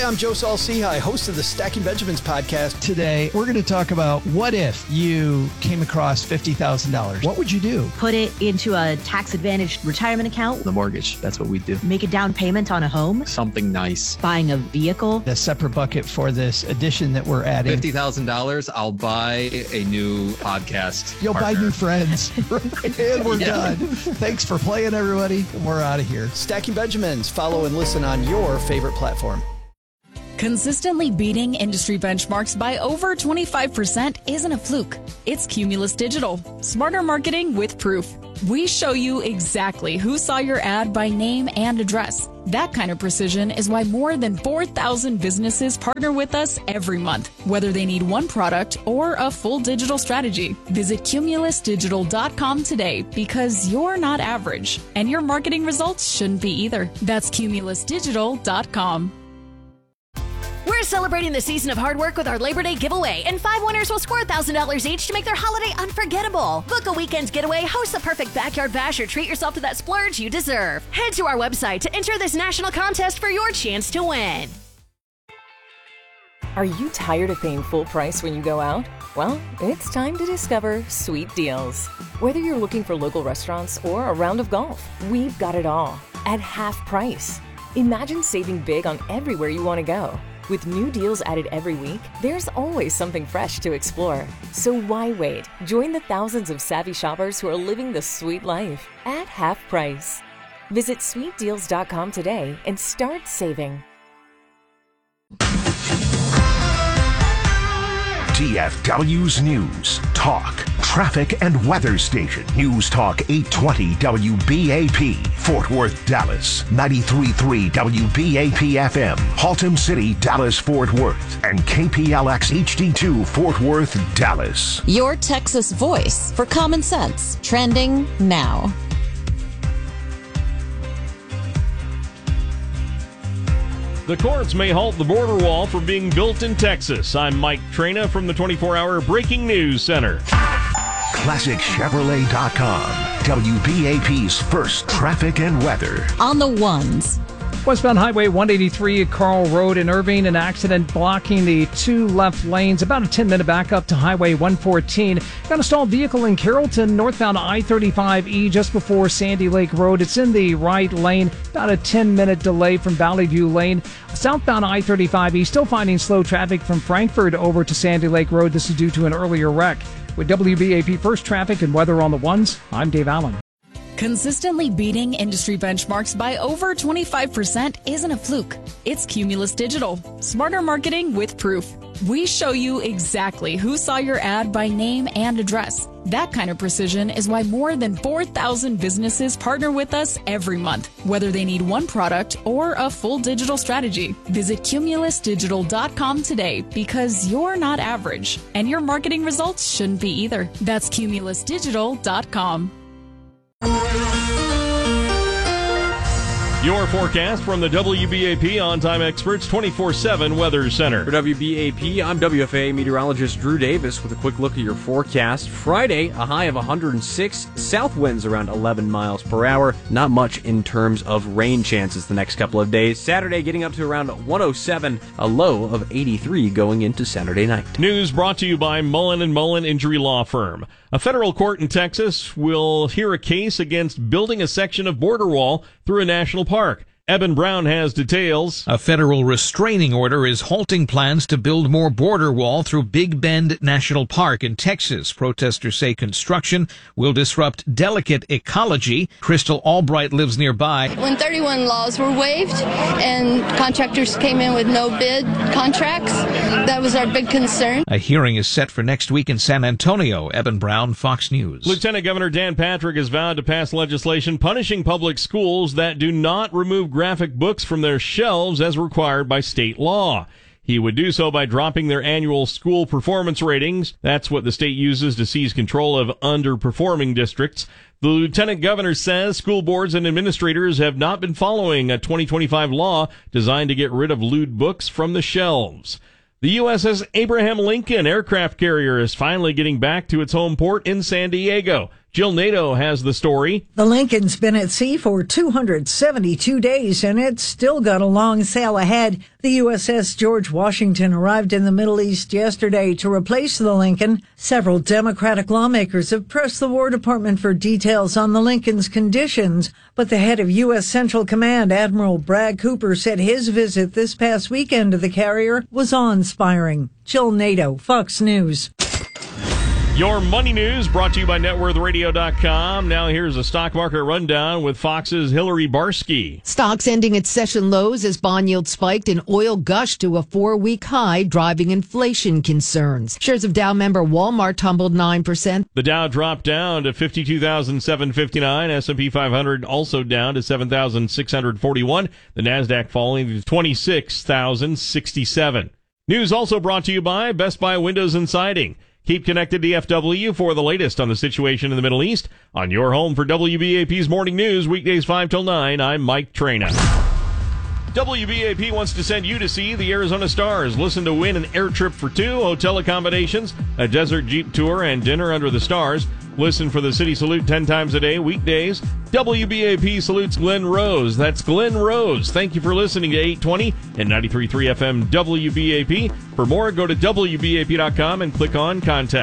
Hi, I'm Joe Saul-Sehy, host of the Stacking Benjamins podcast. Today, we're going to talk about what if you came across $50,000? What would you do? Put it into a tax-advantaged retirement account. The mortgage, that's what we do. Make a down payment on a home. Something nice. Buying a vehicle. A separate bucket for this addition that we're adding. $50,000, I'll buy a new podcast You'll partner. buy new friends. And we're done. Thanks for playing, everybody. We're out of here. Stacking Benjamins. Follow and listen on your favorite platform. Consistently beating industry benchmarks by over 25% isn't a fluke. It's Cumulus Digital. Smarter marketing with proof. We show you exactly who saw your ad by name and address. That kind of precision is why more than 4,000 businesses partner with us every month, whether they need one product or a full digital strategy. Visit cumulusdigital.com today because you're not average, and your marketing results shouldn't be either. That's cumulusdigital.com. We're celebrating the season of hard work with our Labor Day giveaway, and 5 winners will score $1,000 each to make their holiday unforgettable. Book a weekend getaway, host the perfect backyard bash, or treat yourself to that splurge you deserve. Head to our website to enter this national contest for your chance to win. Are you tired of paying full price when you go out? Well, it's time to discover Sweet Deals. Whether you're looking for local restaurants or a round of golf, we've got it all at half price. Imagine saving big on everywhere you want to go. With new deals added every week, there's always something fresh to explore. So why wait? Join the thousands of savvy shoppers who are living the sweet life at half price. Visit sweetdeals.com today and start saving. DFW's News, Talk, Traffic and Weather Station. News Talk 820 WBAP, Fort Worth, Dallas. 93.3 WBAP FM, Haltom City, Dallas, Fort Worth. And KPLX HD2, Fort Worth, Dallas. Your Texas voice for common sense. Trending now. The courts may halt the border wall from being built in Texas. I'm Mike Trena from the 24-hour Breaking News Center. ClassicChevrolet.com, WBAP's first traffic and weather. On the ones. Westbound Highway 183 at Carl Road in Irving, an accident blocking the two left lanes. About a 10-minute backup to Highway 114. Got a stalled vehicle in Carrollton, northbound I-35E just before Sandy Lake Road. It's in the right lane. About a 10-minute delay from Valley View Lane. Southbound I-35E still finding slow traffic from Frankfort over to Sandy Lake Road. This is due to an earlier wreck. With WBAP First Traffic and Weather on the Ones, I'm Dave Allen. Consistently beating industry benchmarks by over 25% isn't a fluke. It's Cumulus Digital. Smarter marketing with proof. We show you exactly who saw your ad by name and address. That kind of precision is why more than 4,000 businesses partner with us every month, whether they need one product or a full digital strategy. Visit cumulusdigital.com today because you're not average, and your marketing results shouldn't be either. That's cumulusdigital.com. Your forecast from the WBAP On-Time Experts 24/7 Weather Center. For WBAP, I'm WFA meteorologist Drew Davis with a quick look at your forecast. Friday, a high of 106, south winds around 11 miles per hour. Not much in terms of rain chances the next couple of days. Saturday getting up to around 107, a low of 83 going into Saturday night. News brought to you by Mullen & Mullen Injury Law Firm. A federal court in Texas will hear a case against building a section of border wall through a national park. Eben Brown has details. A federal restraining order is halting plans to build more border wall through Big Bend National Park in Texas. Protesters say construction will disrupt delicate ecology. Crystal Albright lives nearby. When 31 laws were waived and contractors came in with no bid contracts, that was our big concern. A hearing is set for next week in San Antonio. Eben Brown, Fox News. Lieutenant Governor Dan Patrick has vowed to pass legislation punishing public schools that do not remove graphic books from their shelves as required by state law. He would do so by dropping their annual school performance ratings. That's what the state uses to seize control of underperforming districts. The lieutenant governor says school boards and administrators have not been following a 2025 law designed to get rid of lewd books from the shelves. The USS Abraham Lincoln aircraft carrier is finally getting back to its home port in San Diego. Jill Nato has the story. The Lincoln's been at sea for 272 days, and it's still got a long sail ahead. The USS George Washington arrived in the Middle East yesterday to replace the Lincoln. Several Democratic lawmakers have pressed the War Department for details on the Lincoln's conditions, but the head of U.S. Central Command, Admiral Brad Cooper, said his visit this past weekend to the carrier was awe-inspiring. Jill Nato, Fox News. Your money news brought to you by NetworthRadio.com. Now here's a stock market rundown with Fox's Hillary Barsky. Stocks ending at session lows as bond yields spiked and oil gushed to a 4-week high, driving inflation concerns. Shares of Dow member Walmart tumbled 9%. The Dow dropped down to 52,759. S&P 500 also down to 7,641. The NASDAQ falling to 26,067. News also brought to you by Best Buy Windows and Siding. Keep connected to FW for the latest on the situation in the Middle East on your home for WBAP's Morning News, weekdays 5 till 9. I'm Mike Traina. WBAP wants to send you to see the Arizona Stars. Listen to win an air trip for 2, hotel accommodations, a desert Jeep tour, and dinner under the stars. Listen for the City Salute 10 times a day, weekdays. WBAP salutes Glenn Rose. That's Glenn Rose. Thank you for listening to 820 and 93.3 FM WBAP. For more, go to WBAP.com and click on Contact.